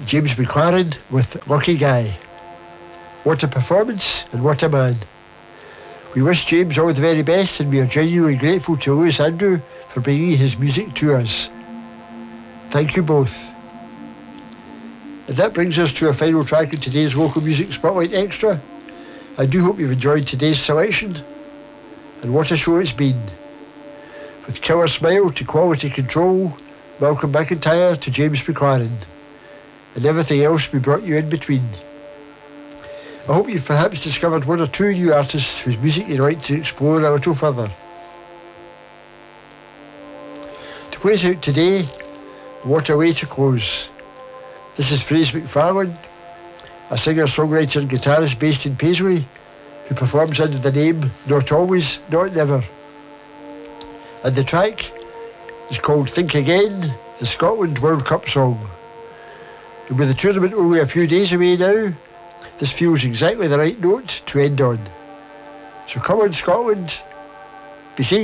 James McLaren with Lucky Guy. What a performance and what a man. We wish James all the very best, and we are genuinely grateful to Lewis Andrew for bringing his music to us. Thank you both. And that brings us to our final track in today's Local Music Spotlight Extra. I do hope you've enjoyed today's selection, and what a show it's been. With Killer Smile to Quality Control, Malcolm McIntyre to James McLaren, and everything else we brought you in between. I hope you've perhaps discovered one or two new artists whose music you'd like to explore a little further. To play us out today, what a way to close. This is Fraser McFarlane, a singer-songwriter and guitarist based in Paisley, who performs under the name Not Always, Not Never. And the track is called Think Again, the Scotland World Cup song. And with the tournament only a few days away now, this feels exactly the right note to end on. So come on, Scotland, be safe.